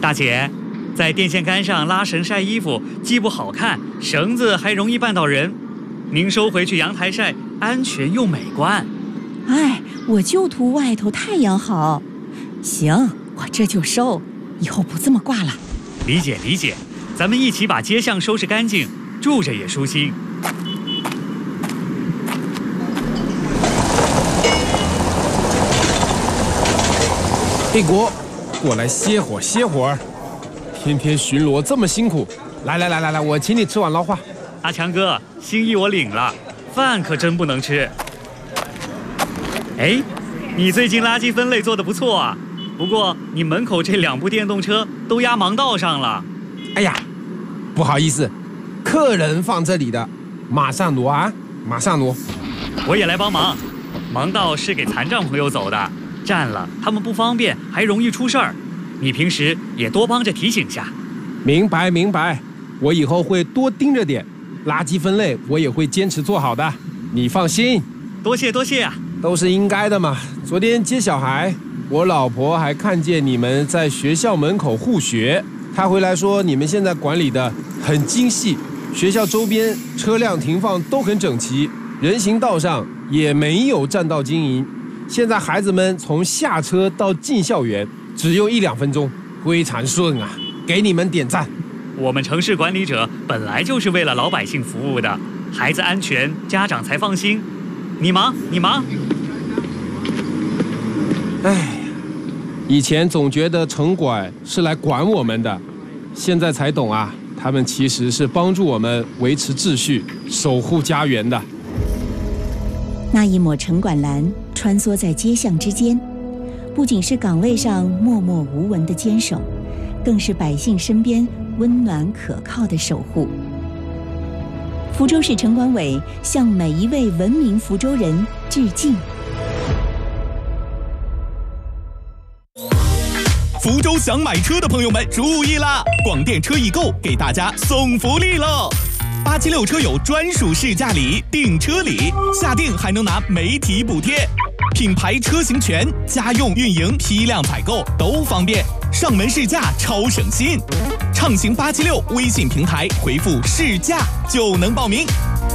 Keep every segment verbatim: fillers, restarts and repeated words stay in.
大姐，在电线杆上拉绳晒衣服，既不好看，绳子还容易绊到人。您收回去阳台晒，安全又美观。 哎，我就图外头太阳好。行，我这就收，以后不这么挂了。 理解理解，咱们一起把街巷收拾干净，住着也舒心。 黑国，过来歇会儿歇会儿，天天巡逻这么辛苦，来来来来来，我请你吃碗捞化。 阿强哥，心意我领了，饭可真不能吃。哎，你最近垃圾分类做得不错啊，不过你门口这两部电动车都压盲道上了。 哎呀，不好意思，客人放这里的，马上挪啊，马上挪。 我也来帮忙，盲道是给残障朋友走的，占了他们不方便，还容易出事儿。你平时也多帮着提醒下。 明白明白，我以后会多盯着点，垃圾分类我也会坚持做好的，你放心。 多谢多谢啊， 都是应该的嘛。昨天接小孩，我老婆还看见你们在学校门口护学，她回来说你们现在管理的很精细，学校周边车辆停放都很整齐，人行道上也没有占道经营。现在孩子们从下车到进校园只用一两分钟，非常顺啊，给你们点赞。 我们城市管理者本来就是为了老百姓服务的，孩子安全，家长才放心。你忙你忙。 哎，以前总觉得城管是来管我们的，现在才懂啊，他们其实是帮助我们维持秩序，守护家园的。 那一抹城管蓝穿梭在街巷之间，不仅是岗位上默默无闻的坚守，更是百姓身边温暖可靠的守护。福州市城管委向每一位文明福州人致敬。 福州想买车的朋友们注意啦！广电车易购给大家送福利喽！八七六车友专属试驾礼、订车礼，下定还能拿媒体补贴，品牌车型权、家用运营、批量采购都方便，上门试驾超省心。畅行八七六微信平台回复试驾就能报名。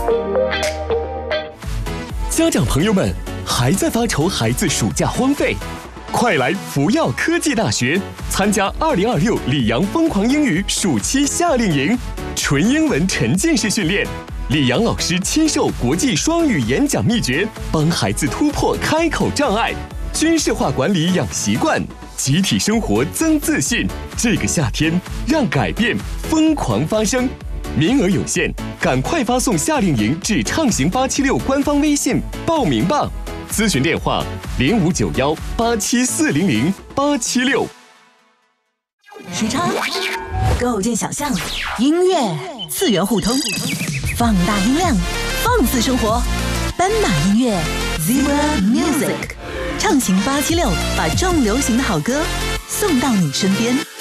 家长朋友们，还在发愁孩子暑假荒废？快来福耀科技大学参加二零二六里昂疯狂英语暑期夏令营，纯英文沉浸式训练，李阳老师亲授国际双语演讲秘诀，帮孩子突破开口障碍，军事化管理养习惯，集体生活增自信。这个夏天，让改变疯狂发生。名额有限，赶快发送夏令营至畅行八七六官方微信报名吧。咨询电话零五九幺八七四零零八七六。 时差，构建想象，音乐次元互通，放大音量，放肆生活。斑马音乐 Zebra Music， 畅行八七六，把重流行的好歌送到你身边。